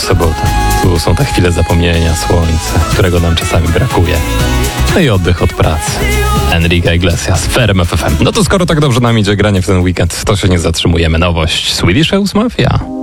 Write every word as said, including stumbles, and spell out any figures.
sobotę. Tu są te chwile zapomnienia, słońce, którego nam czasami brakuje. No i oddech od pracy. Enrique Iglesias, w R M F F M. No to skoro tak dobrze nam idzie granie w ten weekend, to się nie zatrzymujemy. Nowość Swedish House Mafia.